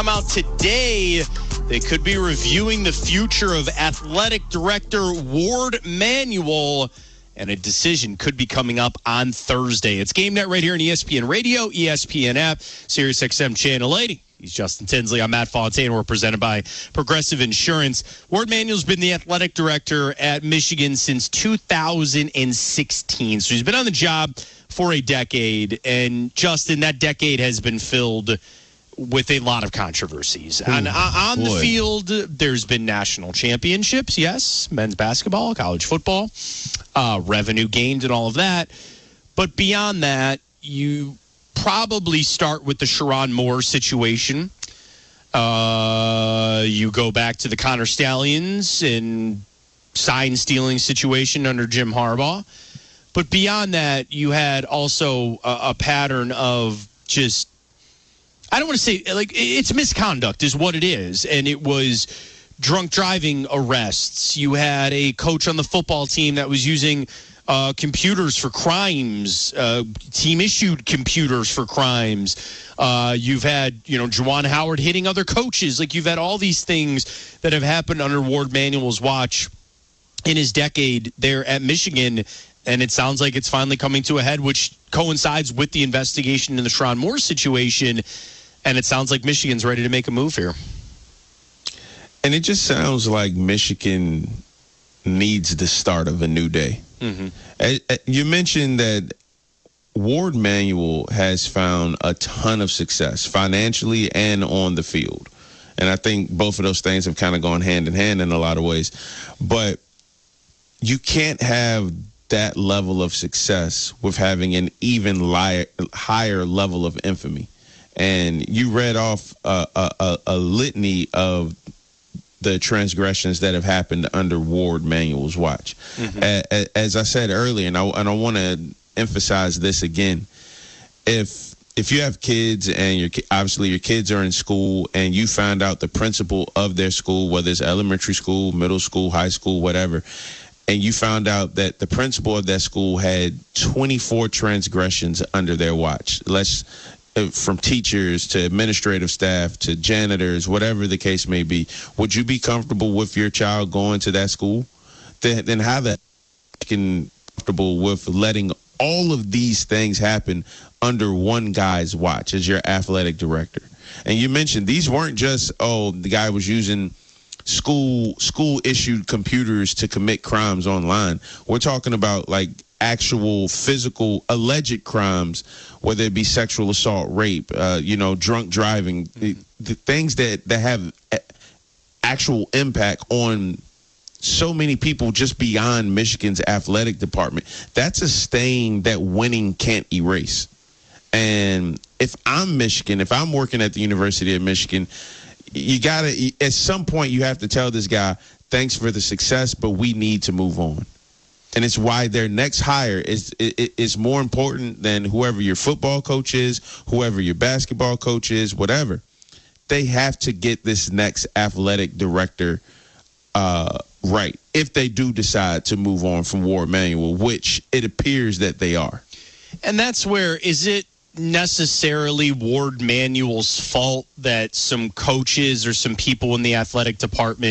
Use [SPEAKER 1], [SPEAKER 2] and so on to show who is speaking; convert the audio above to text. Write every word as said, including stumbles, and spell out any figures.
[SPEAKER 1] Come out today. They could be reviewing the future of athletic director Ward Manuel, and a decision could be coming up on Thursday. It's Game Night right here on E S P N Radio, E S P N app, Sirius X M Channel eighty. He's Justin Tinsley. I'm Matt Fontaine. We're presented by Progressive Insurance. Ward Manuel's been the athletic director at Michigan since two thousand sixteen. So he's been on the job for a decade. And, Justin, that decade has been filled with a lot of controversies. Ooh, on on the field, there's been national championships, yes, men's basketball, college football, uh, revenue gained and all of that. But beyond that, you probably start with the Sherrone Moore situation. Uh, you go back to the Connor Stallions and sign-stealing situation under Jim Harbaugh. But beyond that, you had also a, a pattern of just, I don't want to say, like, it's misconduct is what it is. And it was drunk driving arrests. You had a coach on the football team that was using uh, computers for crimes, uh, team-issued computers for crimes. Uh, you've had, you know, Juwan Howard hitting other coaches. Like, you've had all these things that have happened under Ward Manuel's watch in his decade there at Michigan. And it sounds like it's finally coming to a head, which coincides with the investigation in the Sherrone Moore situation. And it sounds like Michigan's ready to make a move here.
[SPEAKER 2] And it just sounds like Michigan needs the start of a new day. Mm-hmm. You mentioned that Ward Manuel has found a ton of success financially and on the field. And I think both of those things have kind of gone hand in hand in a lot of ways. But you can't have that level of success with having an even li- higher level of infamy. And you read off a, a, a litany of the transgressions that have happened under Ward Manuel's watch. Mm-hmm. As, as I said earlier, and I, and I want to emphasize this again, if if you have kids and your obviously your kids are in school and you find out the principal of their school, whether it's elementary school, middle school, high school, whatever, and you found out that the principal of that school had twenty-four transgressions under their watch, let's from teachers to administrative staff to janitors, whatever the case may be, would you be comfortable with your child going to that school? Then, then how that can comfortable with letting all of these things happen under one guy's watch as your athletic director? And you mentioned these weren't just, oh, the guy was using school school issued computers to commit crimes online. We're talking about like actual physical alleged crimes, whether it be sexual assault, rape, uh, you know, drunk driving, mm-hmm. the, the things that, that have actual impact on so many people just beyond Michigan's athletic department. That's a stain that winning can't erase. And if I'm Michigan, if I'm working at the University of Michigan, you got to, at some point, you have to tell this guy, thanks for the success, but we need to move on. And it's why their next hire is is more important than whoever your football coach is, whoever your basketball coach is, whatever. They have to get this next athletic director uh, right if they do decide to move on from Ward Manuel, which it appears that they are.
[SPEAKER 1] And that's where, is it necessarily Ward Manuel's fault that some coaches or some people in the athletic department